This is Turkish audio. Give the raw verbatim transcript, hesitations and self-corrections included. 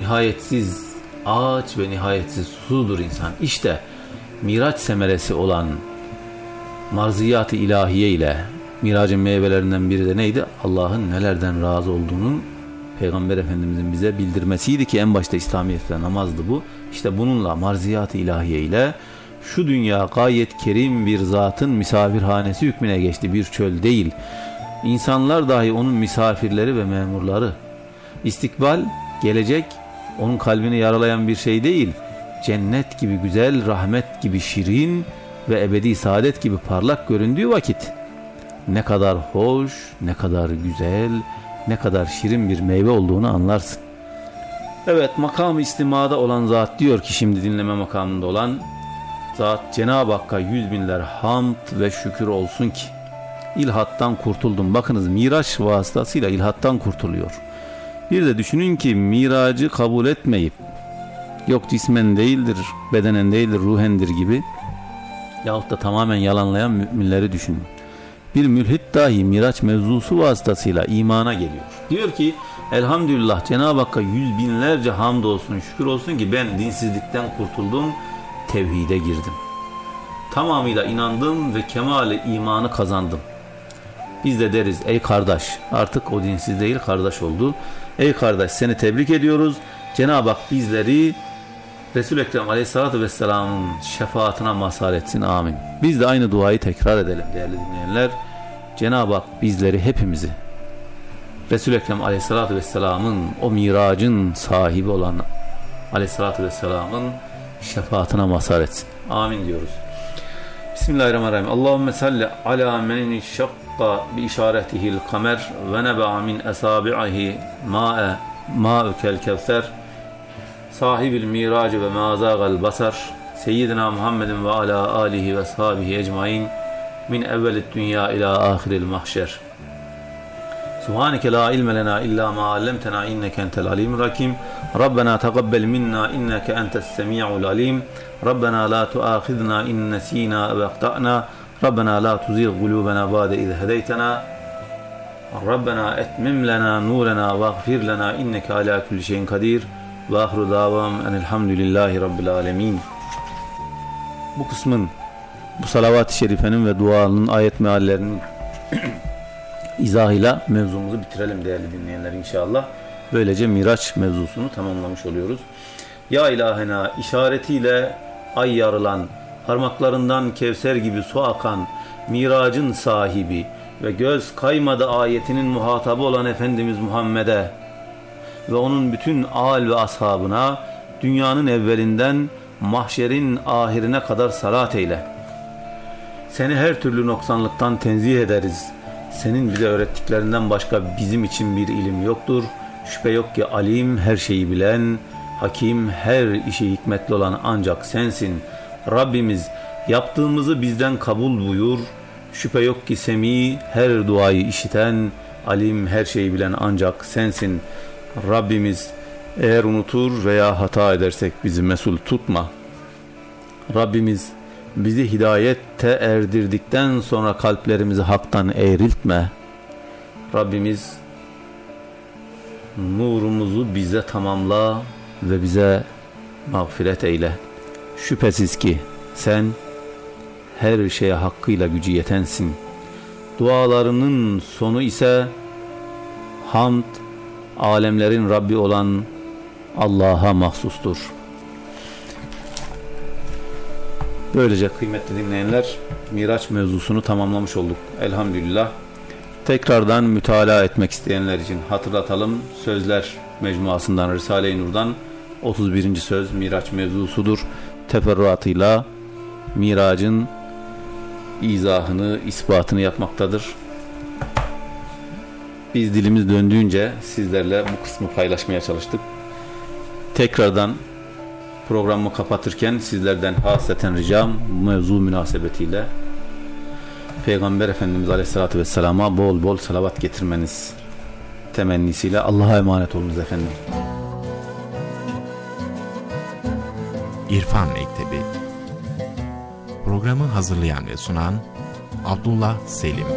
nihayetsiz ağaç ve nihayetsiz sudur insan. İşte Miraç semeresi olan marziyat-ı ilahiye ile Miracın meyvelerinden biri de neydi? Allah'ın nelerden razı olduğunu Peygamber Efendimizin bize bildirmesiydi ki en başta İslamiyet'te namazdı bu. İşte bununla marziyat-ı ilahiye ile şu dünya gayet kerim bir zatın misafirhanesi hükmüne geçti. Bir çöl değil. İnsanlar dahi onun misafirleri ve memurları. İstikbal, gelecek onun kalbini yaralayan bir şey değil. Cennet gibi güzel, rahmet gibi şirin ve ebedi saadet gibi parlak göründüğü vakit ne kadar hoş, ne kadar güzel, ne kadar şirin bir meyve olduğunu anlarsın. Evet, makam-ı istimada olan zat diyor ki, şimdi dinleme makamında olan zat, Cenab-ı Hakk'a yüz binler hamd ve şükür olsun ki ilhattan kurtuldum. Bakınız, Miraç vasıtasıyla ilhattan kurtuluyor. Bir de düşünün ki miracı kabul etmeyip yok cismen değildir, bedenen değildir, ruhendir gibi yahut da tamamen yalanlayan müminleri düşünün. Bir mülhit dahi Miraç mevzusu vasıtasıyla imana geliyor. Diyor ki elhamdülillah, Cenab-ı Hakk'a yüz binlerce hamd olsun, şükür olsun ki ben dinsizlikten kurtuldum, tevhide girdim. Tamamıyla inandım ve kemale imanı kazandım. Biz de deriz, ey kardeş, artık o dinsiz değil kardeş oldu. Ey kardeş, seni tebrik ediyoruz. Cenab-ı Hak bizleri Resul-i Ekrem Aleyhisselatü Vesselam'ın şefaatine mazhar etsin. Amin. Biz de aynı duayı tekrar edelim değerli dinleyenler. Cenab-ı Hak bizleri, hepimizi Resul-i Ekrem Aleyhisselatü Vesselam'ın, o miracın sahibi olan Aleyhisselatü Vesselam'ın şefaatine mazhar etsin. Amin diyoruz. Bismillahirrahmanirrahim. Allahümme salli ala men şakka bi işaretihil kamer ve nebe'a min esabi'ihi ma'e ma'ukel kevser sahibil miracı ve mazagal basar seyyidina Muhammedin ve ala alihi ve sahabihi ecmain min evvelid dünya ila ahiril mahşer. Subhaneke la ilme lena illa ma allamtena inneke entel alimur hakim. Rabbena taqabbal minna inneke entes semi'ul alim. Rabbena la tuâkhidna in nesînâ ve ahtâ'nâ. Rabbena la tuzigh kulûbena ba'de iz hedeytena. Rabbena etmim lena nûrena vaghfir lena inneke alâ kulli şeyin kadir. Ve ahru davam enelhamdülillahi rabbil alemin. Bu kısmın, bu salavat-ı şerifenin ve duanın ayet meallerinin izahıyla mevzumuzu bitirelim değerli dinleyenler inşallah. Böylece Miraç mevzusunu tamamlamış oluyoruz. Ya ilahena işaretiyle ay yarılan, parmaklarından Kevser gibi su akan, miracın sahibi ve göz kaymadı ayetinin muhatabı olan Efendimiz Muhammed'e ve onun bütün âl ve ashabına dünyanın evvelinden mahşerin ahirine kadar salat eyle. Seni her türlü noksanlıktan tenzih ederiz. Senin bize öğrettiklerinden başka bizim için bir ilim yoktur. Şüphe yok ki alim, her şeyi bilen, hakim, her işi hikmetli olan ancak sensin. Rabbimiz, yaptığımızı bizden kabul buyur. Şüphe yok ki semi, her duayı işiten, alim, her şeyi bilen ancak sensin. Rabbimiz, eğer unutur veya hata edersek bizi mesul tutma. Rabbimiz, bizi hidayette erdirdikten sonra kalplerimizi haktan eğriltme. Rabbimiz, nurumuzu bize tamamla ve bize mağfiret eyle. Şüphesiz ki sen her şeye hakkıyla gücü yetensin. Dualarının sonu ise hamd, alemlerin Rabbi olan Allah'a mahsustur. Böylece kıymetli dinleyenler, Miraç mevzusunu tamamlamış olduk. Elhamdülillah. Tekrardan mütalaa etmek isteyenler için hatırlatalım. Sözler mecmuasından, Risale-i Nur'dan otuz birinci söz Miraç mevzusudur. Teferruatıyla Miracın izahını, ispatını yapmaktadır. Biz dilimiz döndüğünce sizlerle bu kısmı paylaşmaya çalıştık. Tekrardan programı kapatırken sizlerden hasreten ricam, bu mevzu münasebetiyle Peygamber Efendimiz Aleyhisselatü Vesselam'a bol bol salavat getirmeniz temennisiyle Allah'a emanet olunuz efendim. İrfan Mektebi. Programı hazırlayan ve sunan Abdullah Selim.